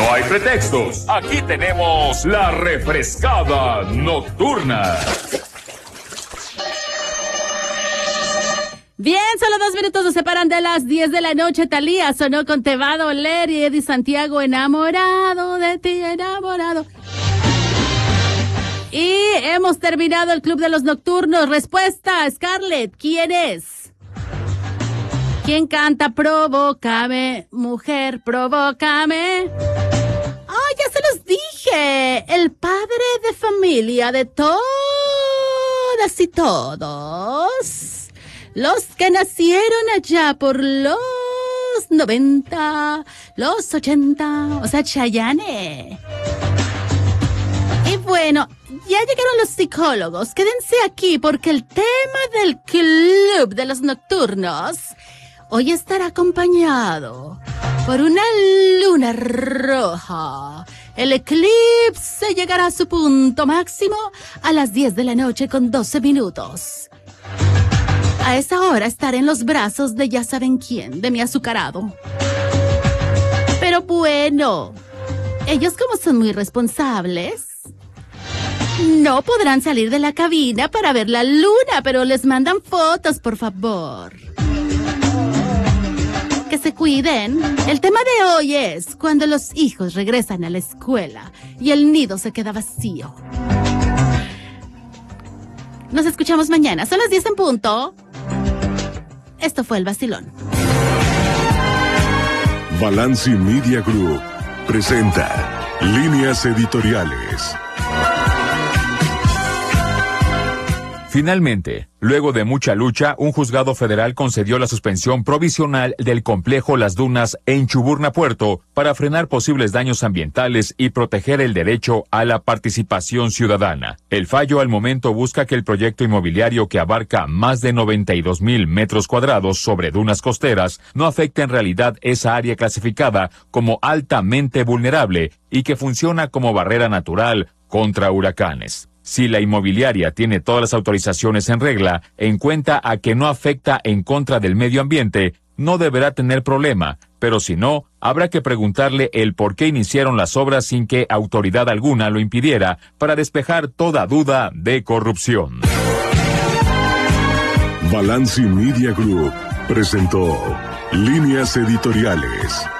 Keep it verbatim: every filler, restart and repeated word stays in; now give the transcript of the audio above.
No hay pretextos. Aquí tenemos la refrescada nocturna. Bien, solo dos minutos nos separan de las diez de la noche. Thalía sonó con Te va a doler y Eddie Santiago, enamorado de ti, enamorado. Y hemos terminado el Club de los Nocturnos. Respuesta, Scarlett, ¿quién es? ¿Quién canta Provócame? Mujer, provócame. ¡Ah, ya se los dije! El padre de familia de todas y todos. Los que nacieron allá por los noventa, los ochenta, o sea, Chayanne. Y bueno, ya llegaron los psicólogos. Quédense aquí porque el tema del Club de los Nocturnos hoy estará acompañado por una luna roja. El eclipse llegará a su punto máximo a las diez de la noche con doce minutos. A esa hora estaré en los brazos de ya saben quién, de mi azucarado. Pero bueno, ellos como son muy responsables, no podrán salir de la cabina para ver la luna, pero les mandan fotos, por favor. Que se cuiden. El tema de hoy es cuando los hijos regresan a la escuela y el nido se queda vacío. Nos escuchamos mañana. Son las diez en punto. Esto fue El Vacilón. Balanci Media Group presenta Líneas Editoriales. Finalmente, luego de mucha lucha, un juzgado federal concedió la suspensión provisional del complejo Las Dunas en Chuburná Puerto para frenar posibles daños ambientales y proteger el derecho a la participación ciudadana. El fallo al momento busca que el proyecto inmobiliario, que abarca más de noventa y dos mil metros cuadrados sobre dunas costeras, no afecte en realidad esa área clasificada como altamente vulnerable y que funciona como barrera natural contra huracanes. Si la inmobiliaria tiene todas las autorizaciones en regla, en cuenta a que no afecta en contra del medio ambiente, no deberá tener problema, pero si no, habrá que preguntarle el por qué iniciaron las obras sin que autoridad alguna lo impidiera, para despejar toda duda de corrupción. Balanci Media Group presentó Líneas Editoriales.